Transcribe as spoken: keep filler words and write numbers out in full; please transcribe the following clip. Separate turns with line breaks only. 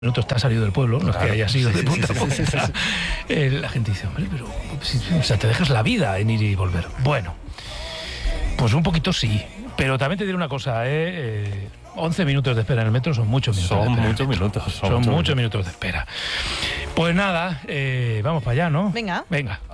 minutos te has salido del pueblo, no es
Claro,
que haya sido
sí,
de
sí,
punta
sí,
a
sí,
punta.
sí, sí, sí.
Eh, la gente dice, hombre, pero si- o sea, te dejas la vida en ir y volver. Bueno, pues un poquito sí, pero también te diré una cosa, ¿eh? Eh, once minutos de espera en el metro son muchos minutos.
Son
de espera en el
muchos
metro.
minutos.
Son, muchos minutos de espera. Pues nada, eh, vamos para allá, ¿no?
Venga.
Venga.